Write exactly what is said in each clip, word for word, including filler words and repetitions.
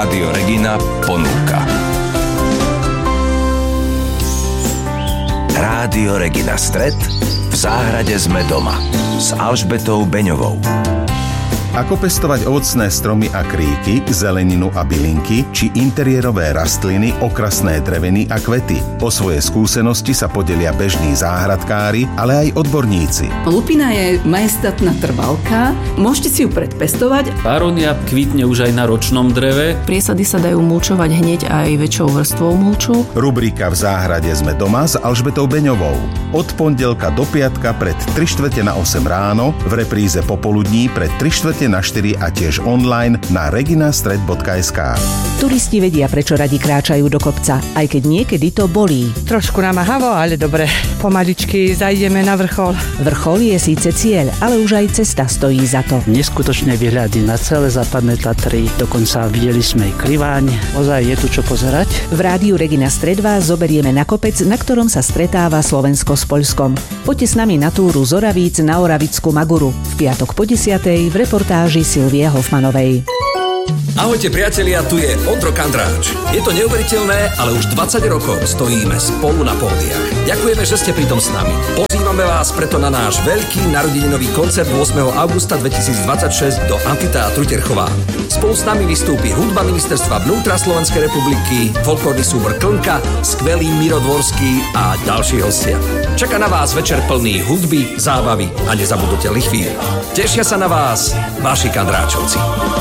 Rádio Regina ponúka. Rádio Regina Stret. V záhrade sme doma s Alžbetou Beňovou. Ako pestovať ovocné stromy a kríky, zeleninu a bylinky, či interiérové rastliny, okrasné dreviny a kvety. O svoje skúsenosti sa podelia bežní záhradkári, ale aj odborníci. Lupina je majestátna trvalka, môžete si ju predpestovať. Arónia kvitne už aj na ročnom dreve. Priesady sa dajú mulčovať hneď aj väčšou vrstvou mulču. Rubrika V záhrade sme doma s Alžbetou Beňovou. Od pondelka do piatka pred tri štvrte na osem ráno, v repríze popoludní pred tri štvrte na štyri a tiež online na reginastret bodka es ká. Turisti vedia, prečo radi kráčajú do kopca, aj keď niekedy to bolí. Trošku namáhavo, ale dobre. Pomaličky zajdeme na vrchol. Vrchol je síce cieľ, ale už aj cesta stojí za to. Neskutočné výhľady na celé západné Tatry, dokonca videli sme aj Kriváň. Ozaj je tu čo pozerať. V rádiu Regina Stret vás zoberieme na kopec, na ktorom sa stretáva Slovensko s Poľskom. Poďte s nami na túru z Oravíc na Oravickú Maguru. V piatok po desiatej v reportáži Silvie Hofmanovej. Ahojte priatelia, tu je Ondro Kandráč. Je to neuveriteľné, ale už dvadsať rokov stojíme spolu na pódiach. Ďakujeme, že ste pritom s nami. Pozývame vás preto na náš veľký narodeninový koncert ôsmeho augusta dvetisícdvadsaťšesť do Amfiteátru Terchová. Spolu s nami vystúpi hudba Ministerstva vnútra Slovenskej republiky, folklórny súbor Klnka, skvelý Miro Dvorský a ďalší hostia. Čaká na vás večer plný hudby, zábavy a nezabudnutelných chvíľ. Tešia sa na vás vaši Kandráčovci.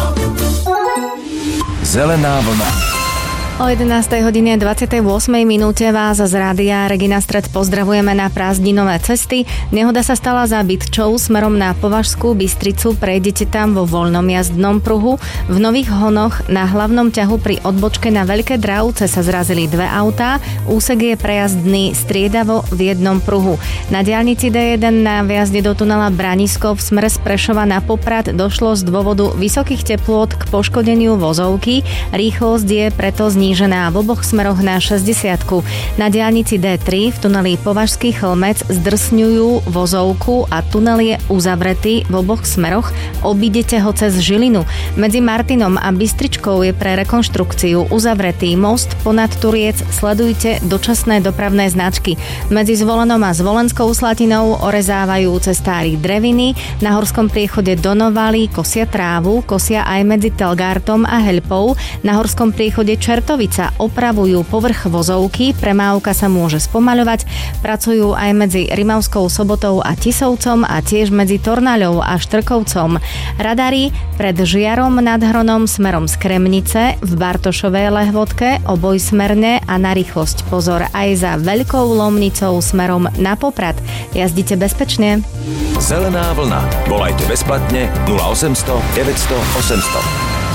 Zelená vlna. O jedenástej hodine dvadsiatej ôsmej minúte vás z rádia Regina Stret pozdravujeme na prázdninové cesty. Nehoda sa stala za Bytčou smerom na Považskú Bystricu. Prejdete tam vo voľnom jazdnom pruhu. V Nových Honoch na hlavnom ťahu pri odbočke na Veľké Dravce sa zrazili dve autá. Úsek je prejazdný striedavo v jednom pruhu. Na diaľnici dé jeden na vjazde do tunela Branisko v smere z Prešova na Poprad došlo z dôvodu vysokých teplôt k poškodeniu vozovky. Rýchlosť je preto znížená znížená v oboch smeroch na šesťdesiatku. Na diaľnici dé tri v tuneli Považský Chlmec zdrsňujú vozovku a tunel je uzavretý v oboch smeroch. Obídete ho cez Žilinu. Medzi Martinom a Bystričkou je pre rekonštrukciu uzavretý most ponad Turiec. Sledujte dočasné dopravné značky. Medzi Zvolenom a Zvolenskou Slatinou orezávajú cestári dreviny. Na horskom priechode do Novaly kosia trávu, kosia aj medzi Telgártom a Helpou. Na horskom priechode Čerto opravujú povrch vozovky, premávka sa môže spomaľovať, pracujú aj medzi Rimavskou Sobotou a Tisovcom a tiež medzi Tornaľou a Štrkovcom. Radary pred Žiarom nad Hronom smerom z Kremnice, v Bartošovej Lehvodke obojsmerne a na rýchlosť pozor aj za Veľkou Lomnicou smerom na Poprad. Jazdite bezpečne. Zelená vlna. Volajte bezplatne nula osemsto deväťsto osemsto.